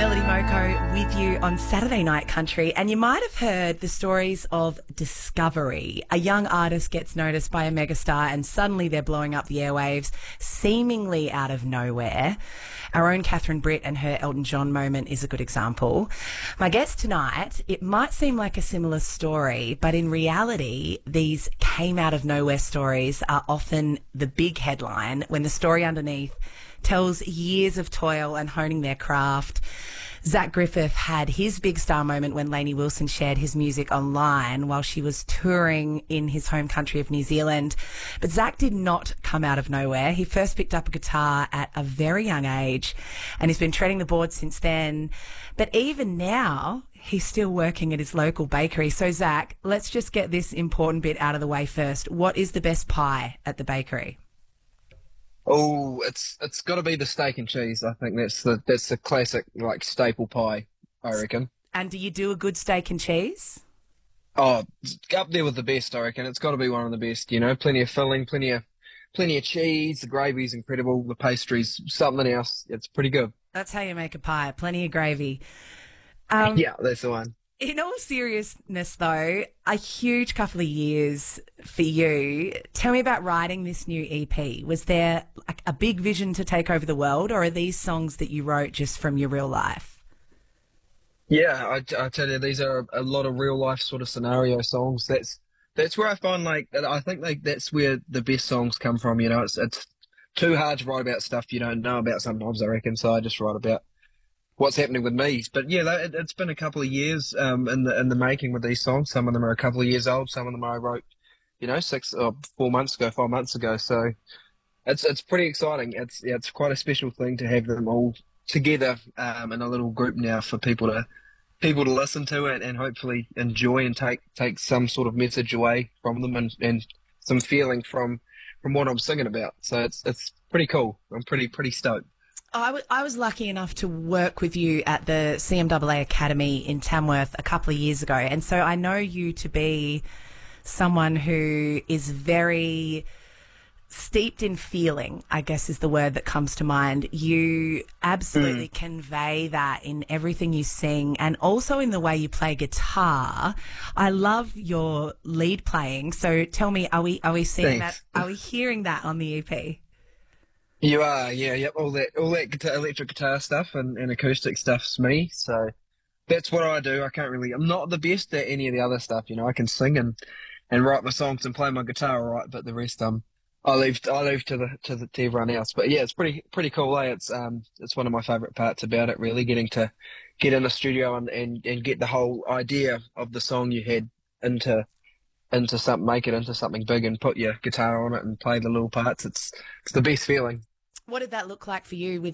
Melody Moko with you on Saturday Night Country, and you might have heard the stories of discovery. A young artist gets noticed by a megastar and suddenly they're blowing up the airwaves, seemingly out of nowhere. Our own Catherine Britt and her Elton John moment is a good example. My guest tonight, it might seem like a similar story, but in reality, these came out of nowhere stories are often the big headline when the story underneath tells years of toil and honing their craft. Zach Griffith had his big star moment when Lainey Wilson shared his music online while she was touring in his home country of New Zealand. But Zach did not come out of nowhere. He first picked up a guitar at a very young age and he's been treading the board since then. But even now, he's still working at his local bakery. So Zach, let's just get this important bit out of the way first. What is the best pie at the bakery? Oh, it's got to be the steak and cheese. I think that's the classic like staple pie, I reckon. And do you do a good steak and cheese? Oh, it's up there with the best, I reckon. It's got to be one of the best. You know, plenty of filling, plenty of cheese. The gravy's incredible. The pastry's something else. It's pretty good. That's how you make a pie. Plenty of gravy. Yeah, that's the one. In all seriousness, though, a huge couple of years for you. Tell me about writing this new EP. Was there a big vision to take over the world, or are these songs that you wrote just from your real life? Yeah, I tell you, these are a lot of real life sort of scenario songs. That's where I find I think that's where the best songs come from. You know, it's too hard to write about stuff you don't know about sometimes, I reckon. So I just write about what's happening with me. But yeah, it's been a couple of years in the making with these songs. Some of them are a couple of years old. Some of them I wrote, 4 months ago, 5 months ago. So it's pretty exciting. It's quite a special thing to have them all together in a little group now for people to listen to it and hopefully enjoy and take some sort of message away from them and some feeling from what I'm singing about. So it's pretty cool. I'm pretty stoked. I was lucky enough to work with you at the CMAA Academy in Tamworth a couple of years ago. And so I know you to be someone who is very steeped in feeling, I guess is the word that comes to mind. You absolutely convey that in everything you sing and also in the way you play guitar. I love your lead playing. So tell me, are we seeing Thanks. that? Are we hearing that on the EP? You are, yeah, yep. All that guitar, electric guitar stuff and acoustic stuff's me. So that's what I do. I'm not the best at any of the other stuff. You know, I can sing and write my songs and play my guitar all right, but the rest I leave to everyone else. But yeah, it's pretty cool. It's one of my favourite parts about it. Really, getting to get in the studio and get the whole idea of the song you had into something, make it into something big, and put your guitar on it and play the little parts. It's the best feeling. What did that look like for you with